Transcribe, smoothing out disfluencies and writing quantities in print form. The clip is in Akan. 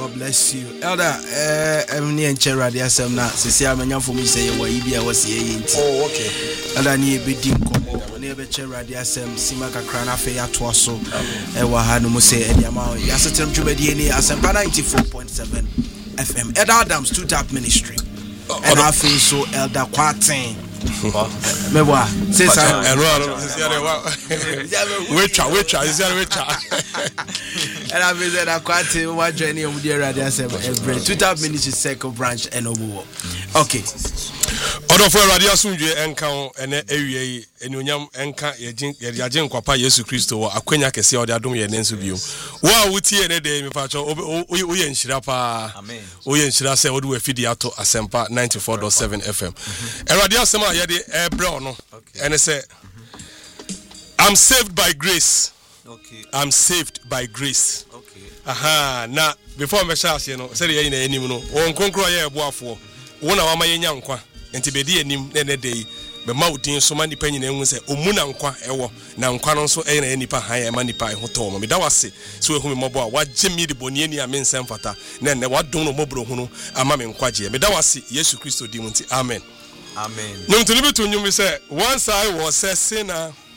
God bless you. Elder, me and Cherad Yasem na sisi amenya for me say wa ibi a was ye nti. Oh, okay. Elder ni be din komo. Ne be Cherad Yasem sima kakra na fe ato so. E wa ha no mo say e dia ma yasetem dwumadi ni asem 94.7 FM. Elder Adams Two Tap Ministry. And I feel so Elder Kwatin. Me boy, say ça. Wecha. And I visit a quarter one journey of the radio every 2 minutes second branch and over. Okay. Order for radio sunje enka ene ewie enunyam enka yagin kwapa Yesu Kristo wa akwanya kese ode adom ye nenso biom. Wa wutie ne de me facho oye nhira pa. Amen. Oye nhira se ode wa fidi ato asempa 94.7 FM. Radio asema ye de ebre no. Ene se I'm saved by grace. Okay. I'm saved by grace. Okay. Aha, na before me share say no, say ye na enim no. Won konkro ye eboafo. Wona wa ma ye nya nkwa. Enti bedi enim ne dey. Be ma udin so ma nipa nyina ehun se omuna nkwa ewo. Na nkwa no so e na nipa han e ma nipa ehoto mo. Me da wase so ehun me mobo a wa gemi de boni ani amen semfata. Na ne wa don no mobro hu no ama me nkwa je. Me da wase Yesu Kristo di mu nti. Amen. Amen. No to libe to nyum say once I was a sinner.